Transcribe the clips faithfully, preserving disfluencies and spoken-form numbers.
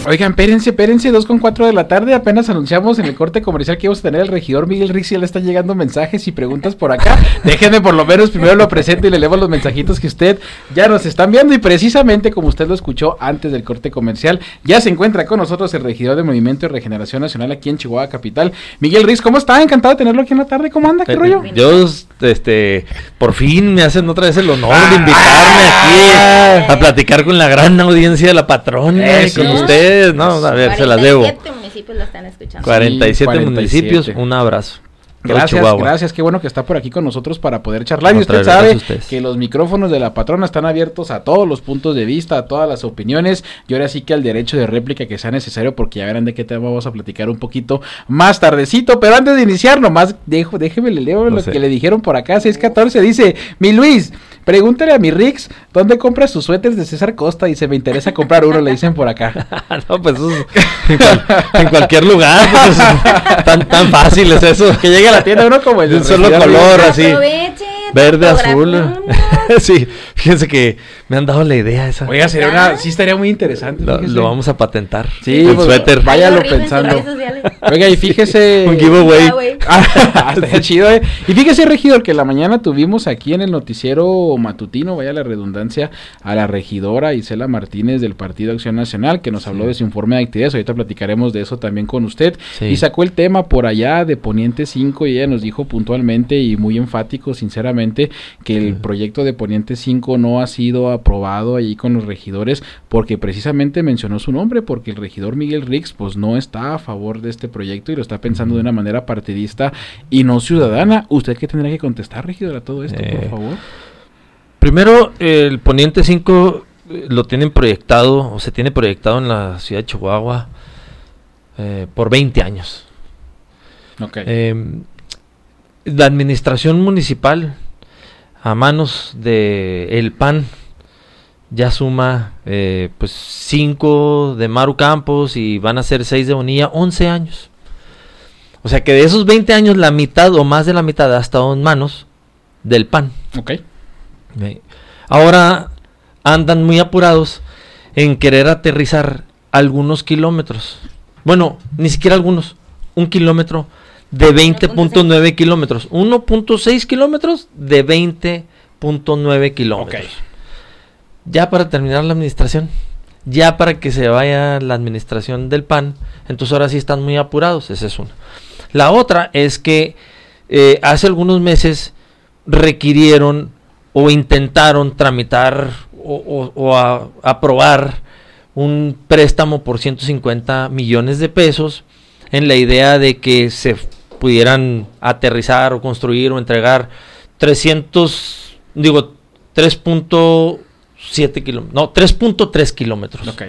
Oigan, espérense, espérense, dos con cuatro de la tarde, apenas anunciamos en el corte comercial que íbamos a tener el regidor Miguel Rix, y le están llegando mensajes y preguntas por acá. Déjenme por lo menos primero lo presento y le leo los mensajitos que usted ya nos están viendo, y precisamente como usted lo escuchó antes del corte comercial, ya se encuentra con nosotros el regidor de Movimiento de Regeneración Nacional aquí en Chihuahua Capital, Miguel Rix. ¿Cómo está? Encantado de tenerlo aquí en la tarde. ¿Cómo anda? ¿Qué eh, rollo? Yo, este, por fin me hacen otra vez el honor ah, de invitarme ah, aquí a platicar con la gran audiencia de la patrona, y con ustedes, ¿no? A ver, se las debo. cuarenta y siete municipios lo están escuchando. cuarenta y siete, sí, cuarenta y siete municipios, un abrazo. Gracias, gracias, qué bueno que está por aquí con nosotros para poder charlar. Y usted sabe que los micrófonos de la patrona están abiertos a todos los puntos de vista, a todas las opiniones, y ahora sí que al derecho de réplica que sea necesario, porque ya verán de qué tema vamos a platicar un poquito más tardecito. Pero antes de iniciar, nomás dejo, déjeme le leo no lo sé. que le dijeron por acá. Seis catorce dice: mi Luis, pregúntale a mi Rix dónde compra sus suéteres de César Costa, y se me interesa comprar uno, le dicen por acá. No, pues eso es en, cual, en cualquier lugar, pues, tan, tan fácil es eso. Que llegue a la tienda uno como el de un solo color, así. Aproveche, verde, azul. Sí, fíjense que me han dado la idea esa. Oiga, sería una, sí estaría muy interesante. Lo, lo vamos a patentar. Sí, el pues, suéter. Váyalo pensando. Oiga, y fíjese. Un giveaway. Ah, estaría chido, eh. Y fíjese, regidor, que la mañana tuvimos aquí en el noticiero matutino, vaya la redundancia, a la regidora Isela Martínez del Partido Acción Nacional, que nos sí. habló de su informe de actividades. Ahorita platicaremos de eso también con usted. Sí. Y sacó el tema por allá de Poniente cinco, y ella nos dijo puntualmente y muy enfático, sinceramente, que el sí. proyecto de Poniente cinco no ha sido aprobado ahí con los regidores, porque precisamente mencionó su nombre, porque el regidor Miguel Rix pues no está a favor de este proyecto y lo está pensando de una manera partidista y no ciudadana. ¿Usted qué tendrá que contestar, regidor, a todo esto, eh, por favor? Primero, el Poniente cinco lo tienen proyectado, o se tiene proyectado en la ciudad de Chihuahua eh, por veinte años. Ok. Eh, la administración municipal a manos de el P A N ya suma eh, pues cinco de Maru Campos, y van a ser seis de Bonilla, once años. O sea que de esos veinte años, la mitad o más de la mitad ha estado en manos del P A N. Ok. Okay. Ahora andan muy apurados en querer aterrizar algunos kilómetros. Bueno, ni siquiera algunos, un kilómetro de veinte punto nueve kilómetros, uno punto seis kilómetros de veinte punto nueve kilómetros. Okay. Ya para terminar la administración, ya para que se vaya la administración del P A N, entonces ahora sí están muy apurados, esa es una. La otra es que eh, hace algunos meses requirieron o intentaron tramitar o, o, o a, aprobar un préstamo por ciento cincuenta millones de pesos en la idea de que se pudieran aterrizar o construir o entregar trescientos, digo, tres punto siete kilómetros, no, tres punto tres kilómetros. Okay.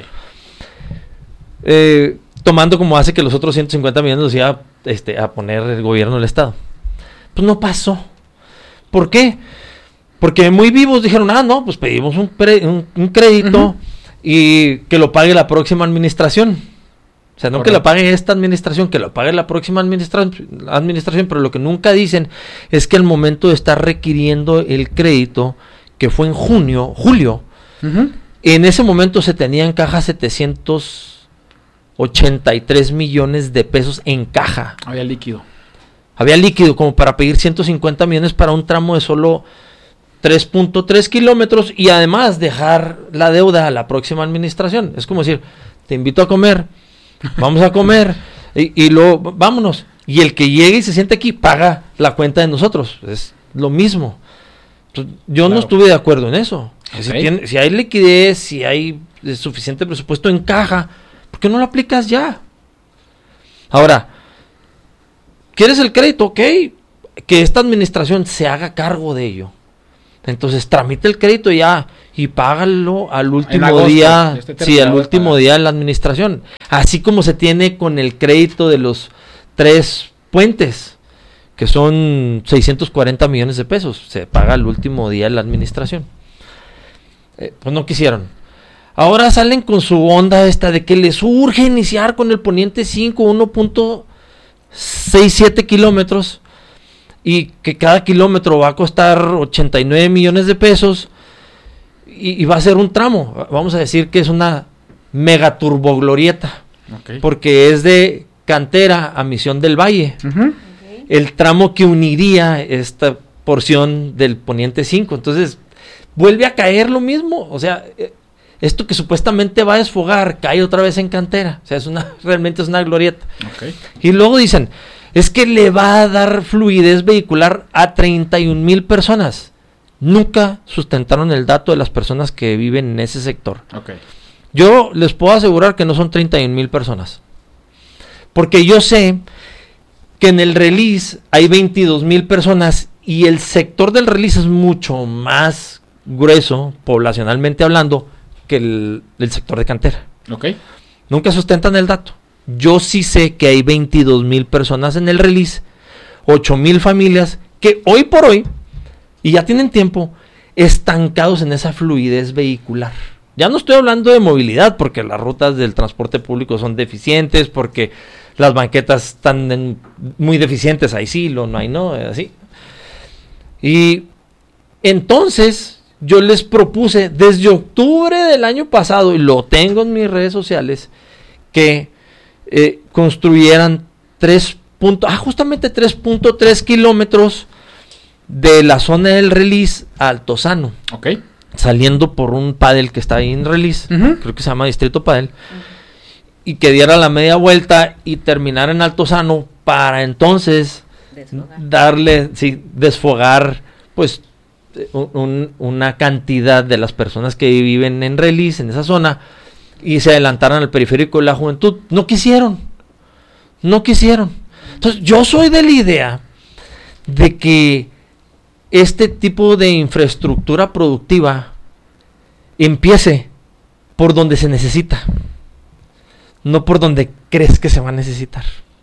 Eh, tomando como base que los otros ciento cincuenta millones los iba este, a poner el gobierno del estado. Pues no pasó. ¿Por qué? Porque muy vivos dijeron, ah, no, pues pedimos un, pre, un, un crédito uh-huh. y que lo pague la próxima administración. O sea, no Correcto. que lo pague esta administración, que lo pague la próxima administra- administración, pero lo que nunca dicen es que al momento de estar requiriendo el crédito, que fue en junio, julio, uh-huh. en ese momento se tenía en caja setecientos ochenta y tres millones de pesos en caja. Había líquido. Había líquido como para pedir ciento cincuenta millones para un tramo de solo tres punto tres kilómetros y además dejar la deuda a la próxima administración. Es como decir, te invito a comer, vamos a comer y, y luego vámonos. Y el que llegue y se siente aquí paga la cuenta de nosotros. Es lo mismo. Entonces, yo claro. no estuve de acuerdo en eso. Okay. Si, tiene, si hay liquidez, si hay suficiente presupuesto en caja, ¿por qué no lo aplicas ya? Ahora, ¿quieres el crédito? Ok, que esta administración se haga cargo de ello. Entonces tramite el crédito ya y págalo al último agosto, día, este sí, al último pagar. día de la administración. Así como se tiene con el crédito de los tres puentes, que son seiscientos cuarenta millones de pesos, se paga al último día de la administración. Eh, pues no quisieron. Ahora salen con su onda esta de que les urge iniciar con el Poniente cinco, uno punto sesenta y siete kilómetros, y que cada kilómetro va a costar ochenta y nueve millones de pesos, y, y va a ser un tramo. Vamos a decir que es una megaturboglorieta, Okay. porque es de Cantera a Misión del Valle, Uh-huh. Okay. el tramo que uniría esta porción del Poniente cinco. Entonces, vuelve a caer lo mismo. O sea, eh, esto que supuestamente va a desfogar, cae otra vez en Cantera. O sea, es una, realmente es una glorieta. Okay. Y luego dicen, es que le va a dar fluidez vehicular a treinta y un mil personas. Nunca sustentaron el dato de las personas que viven en ese sector. Okay. Yo les puedo asegurar que no son treinta y un mil personas. Porque yo sé que en el release hay veintidós mil personas y el sector del release es mucho más grueso, poblacionalmente hablando, que el, el sector de Cantera. Okay. Nunca sustentan el dato. Yo sí sé que hay veintidós mil personas en el release, ocho mil familias que hoy por hoy, y ya tienen tiempo, estancados en esa fluidez vehicular. Ya no estoy hablando de movilidad, porque las rutas del transporte público son deficientes, porque las banquetas están en, muy deficientes, ahí sí, lo no hay no, así. Y entonces yo les propuse desde octubre del año pasado, y lo tengo en mis redes sociales, que eh, construyeran tres punto, ah, justamente tres punto tres kilómetros de la zona del release a Altozano. Okay. Saliendo por un pádel que está ahí en release, Uh-huh. creo que se llama Distrito Pádel, y que diera la media vuelta y terminar en Altozano para entonces Desfogar. darle, sí, desfogar, pues, un, un, una cantidad de las personas que viven en release, en esa zona, y se adelantaran al periférico de la juventud. No quisieron, no quisieron. Entonces, yo soy de la idea de que este tipo de infraestructura productiva empiece por donde se necesita, no por donde crees que se va a necesitar.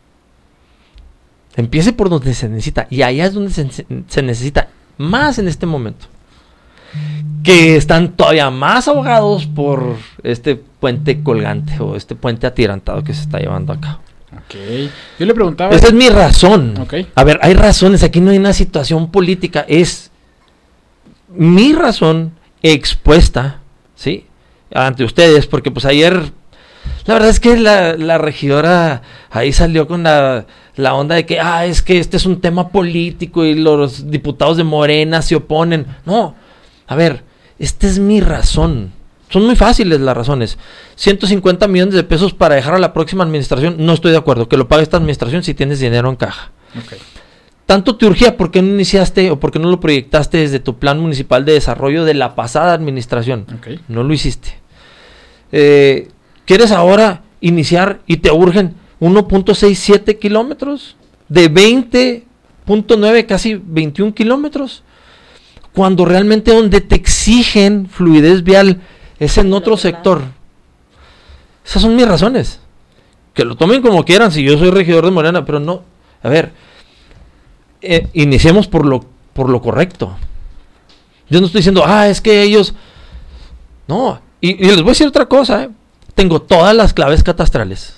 Empiece por donde se necesita, y allá es donde se, se necesita más en este momento, que están todavía más ahogados por este puente colgante o este puente atirantado que se está llevando a cabo. Okay. Yo le preguntaba. Esa es mi razón. Okay. A ver, hay razones, aquí no hay una situación política, es mi razón expuesta, ¿sí? Ante ustedes, porque pues ayer, la verdad es que la, la regidora ahí salió con la, la onda de que, ah, es que este es un tema político y los diputados de Morena se oponen. No, a ver, esta es mi razón. Son muy fáciles las razones. ciento cincuenta millones de pesos para dejar a la próxima administración, no estoy de acuerdo. Que lo pague esta administración si tienes dinero en caja. Okay. Tanto te urgía, ¿por qué no iniciaste o por qué no lo proyectaste desde tu plan municipal de desarrollo de la pasada administración? Okay. No lo hiciste. Eh, ¿Quieres ahora iniciar y te urgen uno punto sesenta y siete kilómetros? De veinte punto nueve, casi veintiún kilómetros. Cuando realmente donde te exigen fluidez vial es en otro sector. Esas son mis razones. Que lo tomen como quieran, si yo soy regidor de Morena, pero no. A ver, eh, iniciemos por lo, por lo correcto. Yo no estoy diciendo, ah, es que ellos... No, y, y les voy a decir otra cosa, ¿eh? Tengo todas las claves catastrales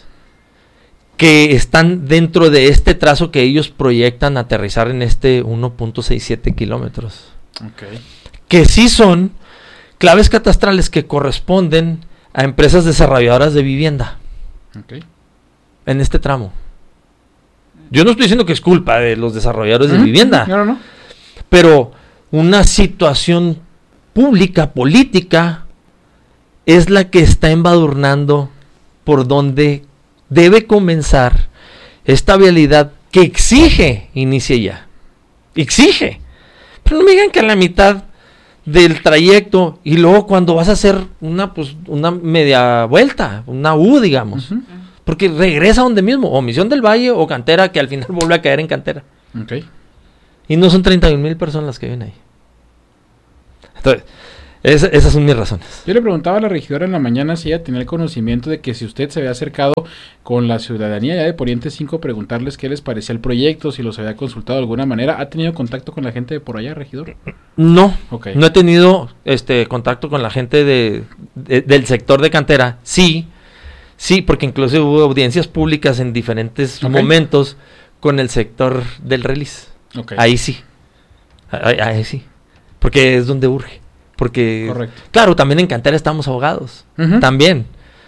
que están dentro de este trazo que ellos proyectan aterrizar en este uno punto sesenta y siete kilómetros. Okay. Que sí son claves catastrales que corresponden a empresas desarrolladoras de vivienda. Okay. En este tramo. Yo no estoy diciendo que es culpa de los desarrolladores de Uh-huh. vivienda, No, no, no. pero una situación pública, política, es la que está embadurnando por donde debe comenzar esta vialidad que exige inicie ya. Exige. Pero no me digan que a la mitad del trayecto y luego cuando vas a hacer una pues una media vuelta, una U, digamos. Uh-huh. Porque regresa donde mismo, o Misión del Valle o Cantera, que al final vuelve a caer en Cantera. Okay. Y no son treinta y un mil personas las que viven ahí. Entonces, es, esas son mis razones. Yo le preguntaba a la regidora en la mañana si ella tenía el conocimiento de que si usted se había acercado con la ciudadanía ya de Poniente cinco, preguntarles qué les parecía el proyecto, si los había consultado de alguna manera. ¿Ha tenido contacto con la gente de por allá, regidor? No, Okay. no he tenido este contacto con la gente de, de- del sector de Cantera. Sí, sí, porque incluso hubo audiencias públicas en diferentes Ok. momentos con el sector del release. Okay. Ahí sí, ahí, ahí sí, porque es donde urge. Porque, Correcto. claro, también en Cantera estamos ahogados, Ujú. también.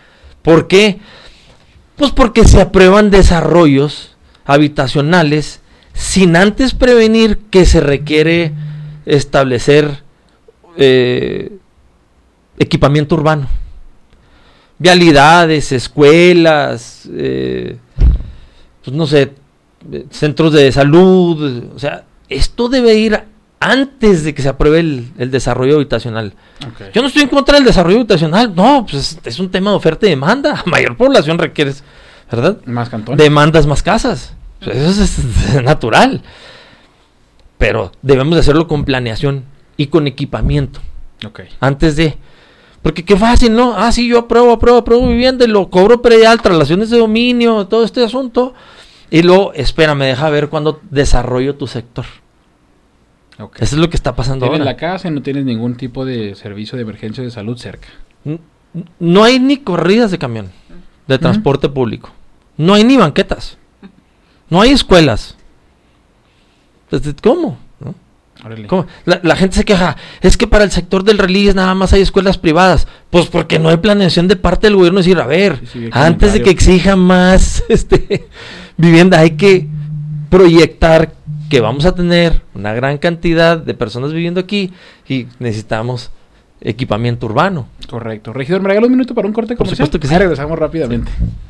¿Por qué? Pues porque se aprueban desarrollos habitacionales sin antes prevenir que se requiere establecer eh, equipamiento urbano. Vialidades, escuelas, eh, pues no sé, centros de salud, o sea, esto debe ir antes de que se apruebe el, el desarrollo habitacional. Okay. Yo no estoy en contra del desarrollo habitacional, no, pues es, es un tema de oferta y demanda. Mayor población requiere, ¿verdad? Más cantones. Demandas más casas. Pues eso es, es, es natural. Pero debemos de hacerlo con planeación y con equipamiento. Okay. Antes de... Porque qué fácil, ¿no? Ah, sí, yo apruebo, apruebo, apruebo vivienda y lo cobro predial, traslaciones de dominio, todo este asunto. Y luego, espérame, deja ver cuándo desarrollo tu sector. Okay. Eso es lo que está pasando ahora. Tienes la casa y no tienes ningún tipo de servicio de emergencia de salud cerca. No hay ni corridas de camión de transporte uh-huh. público. No hay ni banquetas. No hay escuelas. ¿Cómo? ¿No? ¿Cómo? La, la gente se queja, es que para el sector del release nada más hay escuelas privadas. Pues porque no hay planeación de parte del gobierno. Decir, a ver, sí, sí, antes de que exija más este, vivienda, hay que proyectar que vamos a tener una gran cantidad de personas viviendo aquí y necesitamos equipamiento urbano. Correcto. Regidor, ¿me regala un minuto para un corte comercial? Por supuesto que sí. Ah, regresamos rápidamente.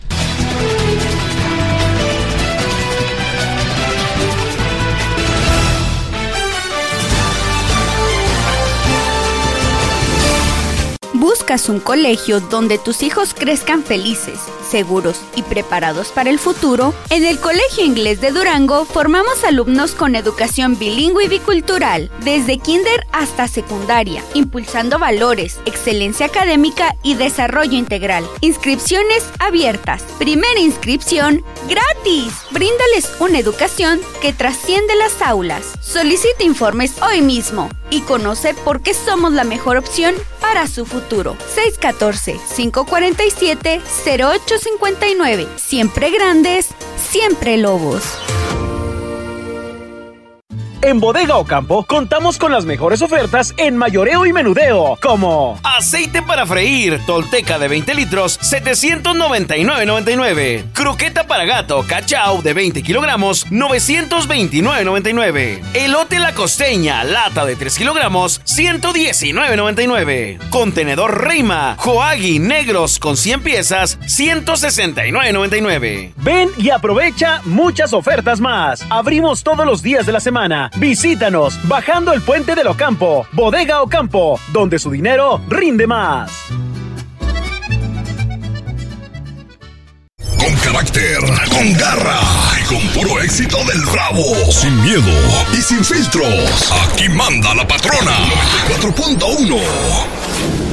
¿Buscas un colegio donde tus hijos crezcan felices, seguros y preparados para el futuro? En el Colegio Inglés de Durango formamos alumnos con educación bilingüe y bicultural, desde kinder hasta secundaria, impulsando valores, excelencia académica y desarrollo integral. Inscripciones abiertas. Primera inscripción gratis. Bríndales una educación que trasciende las aulas. Solicita informes hoy mismo y conoce por qué somos la mejor opción para su futuro. seis uno cuatro, cinco cuatro siete, cero ocho cinco nueve. Siempre grandes, siempre lobos. En Bodega Ocampo contamos con las mejores ofertas en mayoreo y menudeo, como aceite para freír Tolteca de veinte litros, setecientos noventa y nueve noventa y nueve. Croqueta para gato Cachao de veinte kilogramos, novecientos veintinueve noventa y nueve. Elote La Costeña, lata de tres kilogramos, ciento diecinueve noventa y nueve. Contenedor Reima, Joagi negros con cien piezas, ciento sesenta y nueve noventa y nueve. Ven y aprovecha muchas ofertas más. Abrimos todos los días de la semana. Visítanos bajando el puente del Ocampo. Bodega Ocampo, donde su dinero rinde más. Con carácter, con garra y con puro éxito del rabo. Sin miedo y sin filtros. Aquí manda la patrona. noventa y cuatro punto uno.